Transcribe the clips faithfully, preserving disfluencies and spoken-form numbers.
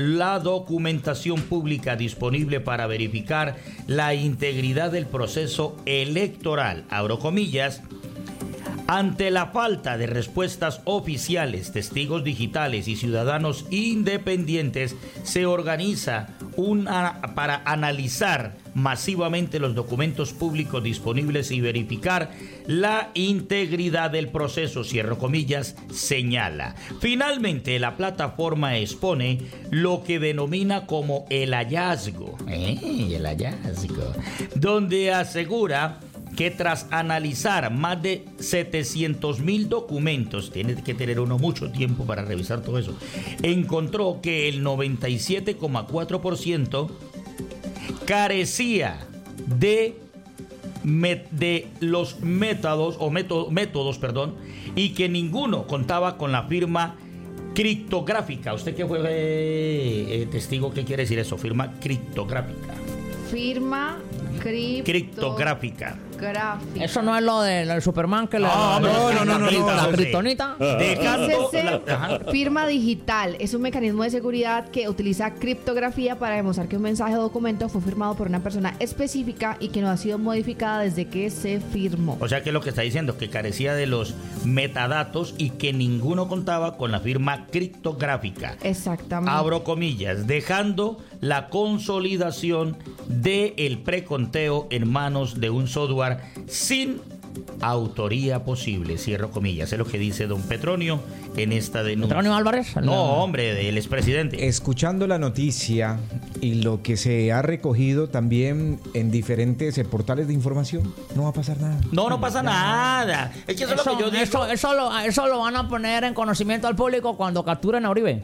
la documentación pública disponible para verificar la integridad del proceso electoral, abro comillas, ante la falta de respuestas oficiales, testigos digitales y ciudadanos independientes, se organiza una para analizar masivamente los documentos públicos disponibles y verificar la integridad del proceso, cierro comillas, señala. Finalmente, la plataforma expone lo que denomina como el hallazgo, ¿eh? el hallazgo, donde asegura que tras analizar más de setecientos mil documentos, tiene que tener uno mucho tiempo para revisar todo eso, encontró que el noventa y siete coma cuatro por ciento carecía de, de los métodos, o método, métodos, perdón, y que ninguno contaba con la firma criptográfica. ¿Usted qué fue eh, testigo? ¿Qué quiere decir eso? Firma criptográfica. Firma cripto... criptográfica. Gráfica. Eso no es lo del de Superman que le no, no, no, no, no, no, la no, kriptonita. Dejando la, firma digital es un mecanismo de seguridad que utiliza criptografía para demostrar que un mensaje o documento fue firmado por una persona específica y que no ha sido modificada desde que se firmó. O sea que lo que está diciendo, que carecía de los metadatos y que ninguno contaba con la firma criptográfica. Exactamente. Abro comillas, dejando la consolidación del preconteo en manos de un software sin autoría posible, cierro comillas. Es lo que dice don Petronio en esta denuncia. ¿Petronio Álvarez? No, no, hombre, del expresidente. Escuchando la noticia y lo que se ha recogido también en diferentes eh, portales de información, no va a pasar nada. No, no pasa nada. Es que eso, eso es lo que yo digo. Eso, eso, lo, eso lo van a poner en conocimiento al público cuando capturen a Uribe.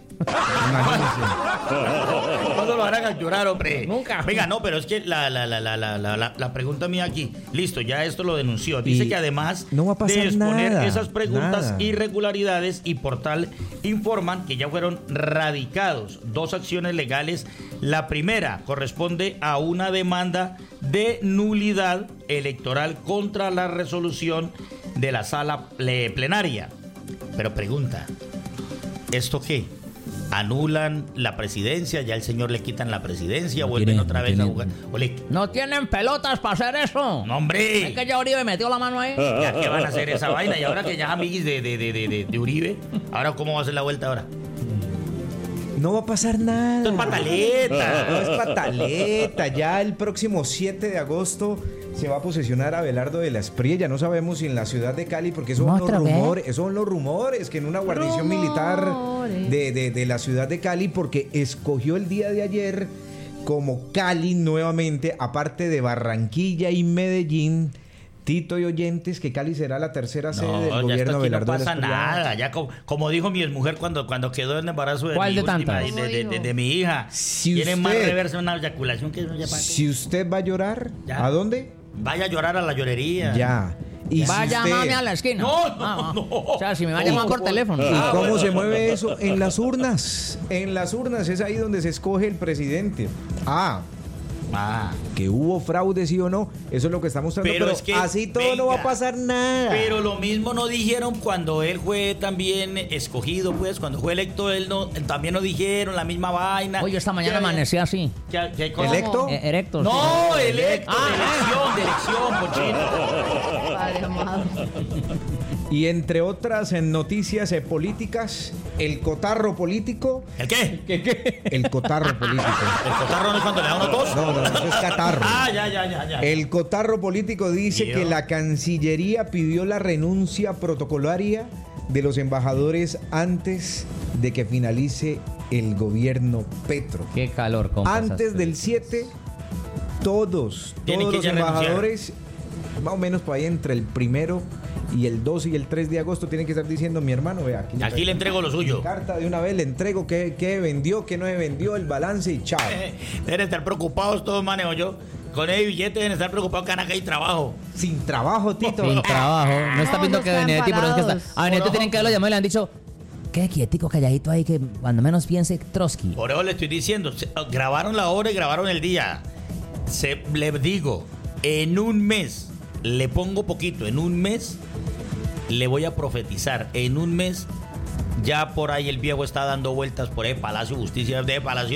¿Cuándo lo van a capturar, hombre? Nunca. Venga, no, pero es que la, la, la, la, la, la, la pregunta mía aquí, listo, ya esto lo denunció. Dice y que además no va a pasar de exponer nada, esas preguntas, nada. irregularidades, y Portal informan que ya fueron radicados dos acciones legales. La primera corresponde a una demanda de nulidad electoral contra la resolución de la sala plenaria. Pero pregunta, ¿esto qué? ¿Anulan la presidencia? ¿Ya el señor le quitan la presidencia? No ¿Vuelven tienen, otra no vez tienen. a jugar? ¿O le... No tienen pelotas para hacer eso. ¡No, hombre! Es que ya Uribe metió la mano ahí. ¿Ya qué van a hacer esa vaina? Y ahora que ya amiguis de, de, de, de, de Uribe, ¿ahora cómo va a ser la vuelta ahora? No va a pasar nada. Esto es pataleta. No es pataleta. Ya el próximo siete de agosto se va a posesionar a Abelardo de la Espriella. No sabemos si en la ciudad de Cali, porque esos son los rumores, esos son los rumores, que en una guarnición rumores. militar de, de, de la ciudad de Cali, porque escogió el día de ayer como Cali nuevamente, aparte de Barranquilla y Medellín. Tito y oyentes, que Cali será la tercera sede No, del ya gobierno esto de aquí no Abelardo de la pasa Espriella. nada. Ya como, como dijo mi exmujer cuando, cuando quedó en embarazo de ¿Cuál mi de última, tantas? de, de, de, de mi hija. Si Tiene usted- más reversa una eyaculación que ya para qué. Si usted va a llorar, Ya. ¿a dónde? Vaya a llorar a la llorería. Ya. Y Va a si usted- llamarme a la esquina. No, no, Ah, ah. no. O sea, si me va a No, llamar por por- teléfono. ¿Y Ah, cómo bueno. se mueve eso? En las urnas. En las urnas es ahí donde se escoge el presidente. Ah, Ah. que hubo fraude, sí o no. Eso es lo que está mostrando. Pero Pero, es que, así todo venga, no va a pasar nada. Pero lo mismo no dijeron cuando él fue también escogido, pues, cuando fue electo, él no, también no dijeron la misma vaina. Oye, esta mañana Que- amanecí así. que- que- ¿cómo? ¿Electo? Eh, erecto. No, sí. electo, Ah, de elección, de elección, cochino. Padre amado. Y entre otras en noticias eh, políticas, el cotarro político. ¿El qué? ¿Qué, qué? El cotarro político. ¿El cotarro no es cuando le da una tos? No, no, eso es catarro. Ah, ya, ya, ya, ya. El cotarro político dice Tío. que la Cancillería pidió la renuncia protocolaria de los embajadores antes de que finalice el gobierno Petro. Qué calor, compa. Antes del siete, todos, Tienen todos que los ya renunciar. embajadores, más o menos por ahí entre el primero y el dos y el tres de agosto, tienen que estar diciendo, mi hermano, vea, aquí, Aquí le entrego lo suyo. carta de una vez, le entrego qué, qué vendió, qué no vendió, el balance y chao. Eh, Deben estar preocupados todos, manejo yo. Con el billete deben estar preocupados que acá hay trabajo. Sin trabajo, Tito. Sin trabajo. No está No, viendo no que están Benedetti, pero es que está. parados. A Benedetti Por tienen que haberlo llamado y le han dicho, quede quietico, calladito ahí, que cuando menos piense Trotsky. Por eso le estoy diciendo, se- grabaron la hora y grabaron el día. Se, le digo, en un mes, le pongo poquito, en un mes le voy a profetizar, en un mes Ya por ahí el viejo está dando vueltas por el Palacio de Justicia de Palacio